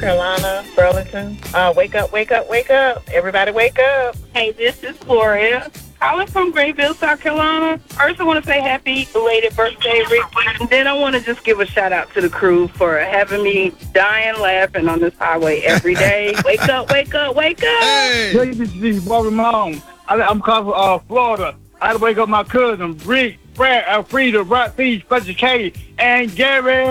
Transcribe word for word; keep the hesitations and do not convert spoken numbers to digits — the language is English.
Carolina, Burlington. Uh, wake up, wake up, wake up. Everybody wake up. Hey, this is Gloria. Calling from Greenville, South Carolina. First, I want to say happy belated birthday, Ricky. And then I want to just give a shout out to the crew for having me dying laughing on this highway every day. Wake up, wake up, wake up. Hey. This is Bobby Malone. I'm calling from uh, Florida. I had to wake up my cousin, Rick, Brad, Alfreda, Rock Peach, Fletcher K, and Gary.